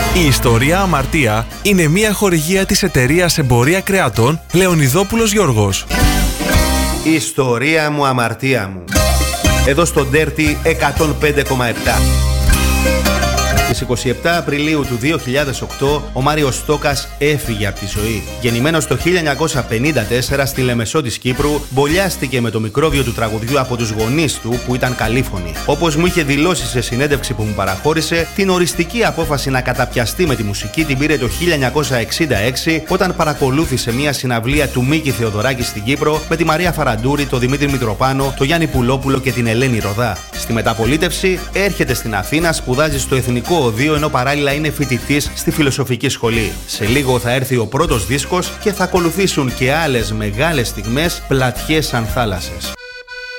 Η ιστορία Αμαρτία είναι μια χορηγία της εταιρείας Εμπορία Κρεατών Λεωνιδόπουλος Γιώργος. Η ιστορία μου, αμαρτία μου. Εδώ στο Dirty 105,7. Στις 27 Απριλίου του 2008, ο Μάριος Στόκας έφυγε από τη ζωή. Γεννημένος το 1954 στη Λεμεσό της Κύπρου, μπολιάστηκε με το μικρόβιο του τραγουδιού από τους γονείς του που ήταν καλήφωνοι. Όπως μου είχε δηλώσει σε συνέντευξη που μου παραχώρησε, την οριστική απόφαση να καταπιαστεί με τη μουσική την πήρε το 1966, όταν παρακολούθησε μια συναυλία του Μίκη Θεοδωράκη στην Κύπρο με τη Μαρία Φαραντούρη, τον Δημήτρη Μητροπάνο, τον Γιάννη Πουλόπουλο και την Ελένη Ροδά. Στη μεταπολίτευση έρχεται στην Αθήνα, σπουδάζει στο Εθνικό Οδείο, ενώ παράλληλα είναι φοιτητής στη Φιλοσοφική Σχολή. Σε λίγο θα έρθει ο πρώτος δίσκος και θα ακολουθήσουν και άλλες μεγάλες στιγμές, πλατιές σαν θάλασσες.